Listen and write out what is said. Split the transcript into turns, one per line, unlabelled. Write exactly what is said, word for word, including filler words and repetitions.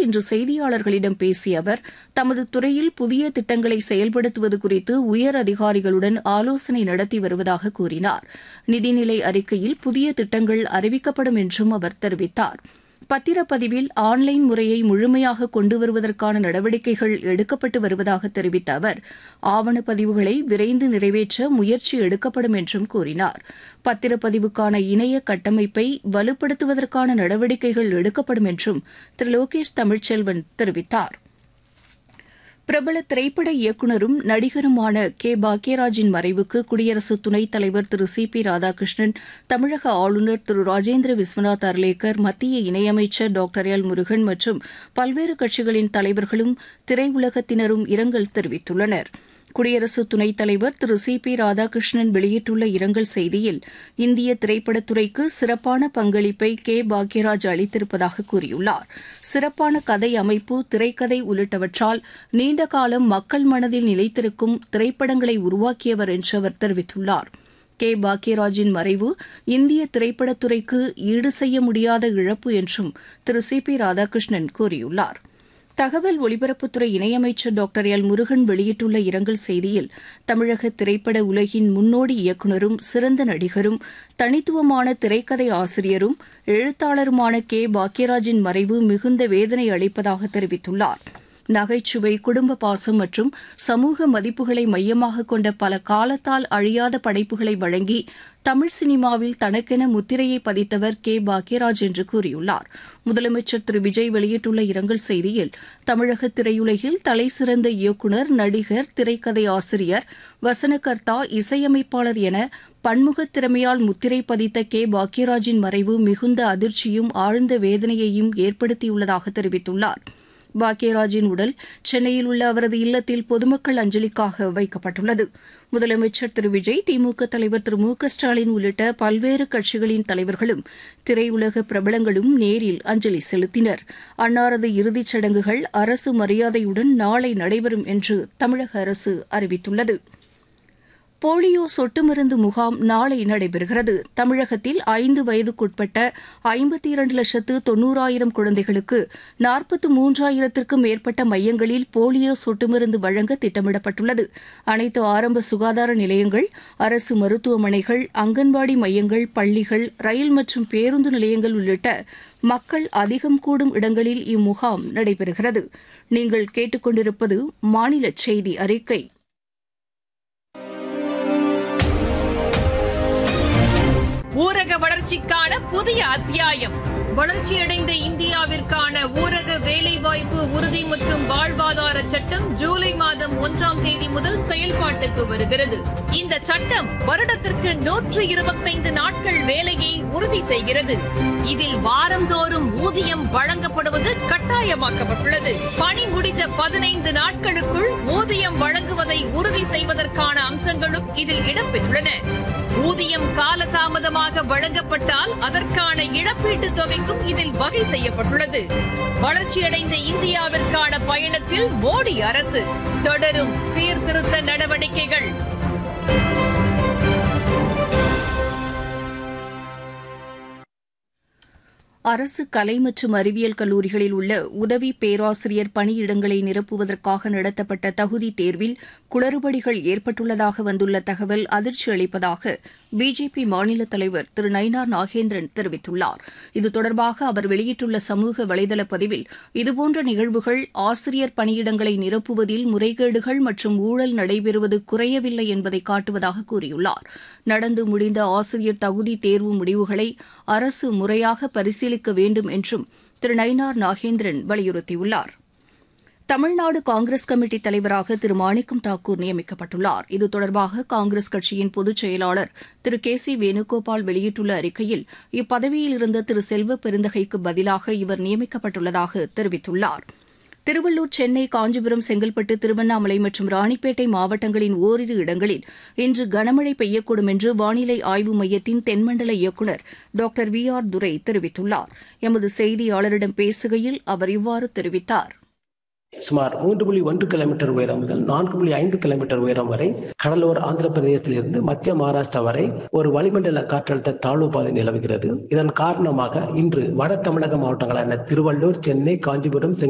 இன்று செய்தியாளர்களிடம் பேசிய அவர் தமது துறையில் புதிய திட்டங்களை செயல்படுத்துவது குறித்து உயர் அதிகாரிகளுடன் ஆலோசனை நடத்தி வருவதாக கூறினார். நிதிநிலை அறிக்கையில் புதிய திட்டங்கள் அறிவிக்கப்படும் என்றும் அவர் தெரிவித்தார். பத்திரப்பதிவில் ஆன்லைன் முறையை முழுமையாக கொண்டு வருவதற்கான நடவடிக்கைகள் எடுக்கப்பட்டு வருவதாக தெரிவித்த அவர் ஆவணப்பதிவுகளை விரைந்து நிறைவேற்ற முயற்சி எடுக்கப்படும் என்றும் கூறினார். பத்திரப்பதிவுக்கான இணைய கட்டமைப்பை வலுப்படுத்துவதற்கான நடவடிக்கைகள் எடுக்கப்படும் என்றும் திரு லோகேஷ் தமிழ்ச்செல்வன் தெரிவித்தார். பிரபல திரைப்பட இயக்குநரும் நடிகருமான கே பாக்யராஜின் மறைவுக்கு குடியரசு துணைத் தலைவர் திரு சி பி ராதாகிருஷ்ணன், தமிழக ஆளுநர் திரு ராஜேந்திர விஸ்வநாத் அர்லேக்கர், மத்திய இணையமைச்சர் டாக்டர் எல் முருகன் மற்றும் பல்வேறு கட்சிகளின் தலைவர்களும் திரையுலகத்தினரும் இரங்கல் தெரிவித்துள்ளனர். குடியரசு துணைத் தலைவர் திரு சி பி ராதாகிருஷ்ணன் வெளியிட்டுள்ள இரங்கல் செய்தியில் இந்திய திரைப்படத்துறைக்கு சிறப்பான பங்களிப்பை கே பாக்யராஜ் அளித்திருப்பதாக கூறியுள்ளார். சிறப்பான கதை அமைப்பு, திரைக்கதை உள்ளிட்டவற்றால் நீண்ட காலம் மக்கள் மனதில் நிலைத்திருக்கும் திரைப்படங்களை உருவாக்கியவர் என்று அவர் தெரிவித்துள்ளார். கே பாக்யராஜின் மறைவு இந்திய திரைப்படத்துறைக்கு ஈடு செய்ய முடியாத இழப்பு என்றும் திரு சி பி ராதாகிருஷ்ணன் கூறியுள்ளார். தகவல் ஒலிபரப்புத்துறை இணையமைச்சர் டாக்டர் எல் முருகன் வெளியிட்டுள்ள இரங்கல் செய்தியில் தமிழக திரைப்பட உலகின் முன்னோடி இயக்குநரும் சிறந்த நடிகரும் தனித்துவமான திரைக்கதை ஆசிரியரும் எழுத்தாளருமான கே பாக்யராஜின் மறைவு மிகுந்த வேதனை அளிப்பதாக தெரிவித்துள்ளார். நகைச்சுவை, குடும்ப பாசம் மற்றும் சமூக மதிப்புகளை மையமாக கொண்ட பல காலத்தால் அழியாத படைப்புகளை வழங்கி தமிழ் சினிமாவில் தனக்கென முத்திரையை பதித்தவர் கே பாக்யராஜ் என்று கூறியுள்ளார். முதலமைச்சர் திரு விஜய் வெளியிட்டுள்ள இரங்கல் செய்தியில் தமிழக திரையுலகில் தலைசிறந்த இயக்குநர், நடிகர், திரைக்கதை ஆசிரியர், வசனகர்த்தா, இசையமைப்பாளர் என பன்முகத் திறமையால் முத்திரை பதித்த கே பாக்யராஜின் மறைவு மிகுந்த அதிர்ச்சியும் ஆழ்ந்த வேதனையையும் ஏற்படுத்தியுள்ளதாக தெரிவித்துள்ளார். பாக்யராஜின் உடல் சென்னையில் உள்ள அவரது இல்லத்தில் பொதுமக்கள் அஞ்சலிக்காக வைக்கப்பட்டுள்ளது. முதலமைச்சர் திரு விஜய், திமுக தலைவர் திரு மு க ஸ்டாலின் உள்ளிட்ட பல்வேறு கட்சிகளின் தலைவர்களும் திரையுலக பிரபலங்களும் நேரில் அஞ்சலி செலுத்தினர். அன்னாரது இறுதிச் சடங்குகள் அரசு மரியாதையுடன் நாளை நடைபெறும் என்று தமிழக அரசு அறிவித்துள்ளது. போலியோ சொட்டு மருந்து முகாம் நாளை நடைபெறுகிறது. தமிழகத்தில் ஐந்து வயதுக்குட்பட்ட ஐம்பத்தி இரண்டு லட்சத்து தொன்னூறாயிரம் குழந்தைகளுக்கு நாற்பத்து மூன்றாயிரத்திற்கும் மேற்பட்ட மையங்களில் போலியோ சொட்டு மருந்து வழங்க திட்டமிடப்பட்டுள்ளது. அனைத்து ஆரம்ப சுகாதார நிலையங்கள், அரசு மருத்துவமனைகள், அங்கன்வாடி மையங்கள், பள்ளிகள், ரயில் மற்றும் பேருந்து நிலையங்கள் உள்ளிட்ட மக்கள் அதிகம் கூடும் இடங்களில் இம்முகாம் நடைபெறுகிறது. நீங்கள் கேட்டுக்கொண்டிருப்பது மாநில செய்தி அறிக்கை.
ஊரக வளர்ச்சிக்கான புதிய அத்தியாயம். வளர்ச்சியடைந்த இந்தியாவிற்கான ஊரக வேலைவாய்ப்பு உறுதி மற்றும் வாழ்வாதார சட்டம் ஜூலை மாதம் ஒன்றாம் தேதி முதல் செயல்பாட்டுக்கு வருகிறது. இந்த சட்டம் வருடத்திற்கு நூற்று இருபத்தைந்து நாட்கள் வேலையை உறுதி செய்கிறது. இதில் வாரந்தோறும் ஊதியம் வழங்கப்படுவது கட்டாயமாக்கப்பட்டுள்ளது. பணி முடிந்த பதினைந்து நாட்களுக்குள் ஊதியம் வழங்குவதை உறுதி செய்வதற்கான அம்சங்களும் இதில் இடம்பெற்றுள்ளன. ஊதியம் காலதாமதமாக வழங்கப்பட்டால் அதற்கான இழப்பீட்டுத் தொகைக்கும் இதில் வகை செய்யப்பட்டுள்ளது. வளர்ச்சியடைந்த இந்தியாவிற்கான பயணத்தில் மோடி அரசு தொடரும் சீர்திருத்த நடவடிக்கைகள்.
அரசு கலை மற்றும் அறிவியல் கல்லூரிகளில் உள்ள உதவி பேராசிரியர் பணியிடங்களை நிரப்புவதற்காக நடத்தப்பட்ட தகுதி தேர்வில் குளறுபடிகள் ஏற்பட்டுள்ளதாக வந்துள்ள தகவல் அதிர்ச்சி அளிப்பதாக பிஜேபி மாநில தலைவர் திரு நயினார் நாகேந்திரன் தெரிவித்துள்ளார். இது தொடர்பாக அவர் வெளியிட்டுள்ள சமூக வலைதள பதிவில் இதுபோன்ற நிகழ்வுகள் ஆசிரியர் பணியிடங்களை நிரப்புவதில் முறைகேடுகள் மற்றும் ஊழல் நடைபெறுவது குறையவில்லை என்பதை காட்டுவதாக கூறியுள்ளார். நடந்து முடிந்த ஆசிரியர் தகுதி தேர்வு முடிவுகளை அரசு முறையாக பரிசீலிக்க வேண்டும் என்றும் திரு நயினார் நாகேந்திரன் வலியுறுத்தியுள்ளார். தமிழ்நாடு காங்கிரஸ் கமிட்டி தலைவராக திரு மாணிக்கம் தாக்கூர் நியமிக்கப்பட்டுள்ளார். இது தொடர்பாக காங்கிரஸ் கட்சியின் பொதுச் செயலாளர் திரு கே சி வேணுகோபால் வெளியிட்டுள்ள அறிக்கையில் இப்பதவியில் இருந்த திரு செல்வ பெருந்தகைக்கு பதிலாக இவர் நியமிக்கப்பட்டுள்ளதாக தெரிவித்துள்ளார். திருவள்ளூர், சென்னை, காஞ்சிபுரம், செங்கல்பட்டு, திருவண்ணாமலை மற்றும் ராணிப்பேட்டை மாவட்டங்களின் ஓரிரு இடங்களில் இன்று கனமழை பெய்யக்கூடும் என்று வானிலை ஆய்வு மையத்தின் தென்மண்டல இயக்குநர் டாக்டர் வி ஆர் துரை தெரிவித்துள்ளார். எமது செய்தியாளரிடம் பேசுகையில் அவர் இவ்வாறு தெரிவித்தார்.
சுமார் மூன்று புள்ளி ஒன்று கிலோமீட்டர் உயரம் முதல் நான்கு புள்ளி ஐந்து கிலோமீட்டர் உயரம் வரை கடலோர ஆந்திர பிரதேசத்திலிருந்து மத்திய மகாராஷ்டிரா வரை ஒரு வளிமண்டல காற்றழுத்த தாழ்வு பாதை நிலவுகிறது. இதன் காரணமாக இன்று வட தமிழக மாவட்டங்களான திருவள்ளூர், சென்னை, காஞ்சிபுரம்,